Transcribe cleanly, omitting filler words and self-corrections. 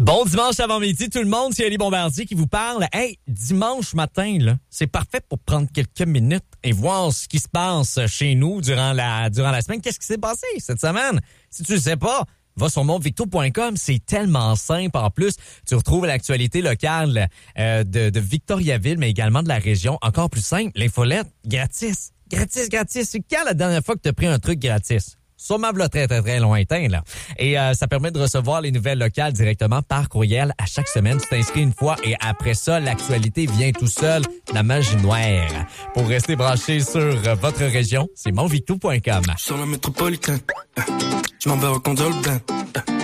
Bon dimanche avant-midi, tout le monde, c'est Ali Bombardier qui vous parle. Hey, dimanche matin, là, c'est parfait pour prendre quelques minutes et voir ce qui se passe chez nous durant la semaine. Qu'est-ce qui s'est passé cette semaine? Si tu le sais pas, va sur montvicto.com, c'est tellement simple. En plus, tu retrouves l'actualité locale de Victoriaville, mais également de la région. Encore plus simple, l'infolette, gratis. Gratis. C'est quand la dernière fois que tu as pris un truc gratis? Sûrement là, très, très, très lointain, là. Et ça permet de recevoir les nouvelles locales directement par courriel à chaque semaine. Tu t'inscris une fois et après ça, l'actualité vient tout seul. La magie noire. Pour rester branché sur votre région, c'est montvicto.com. Sur la métropolitaine, je m'en vais reconduire le bain.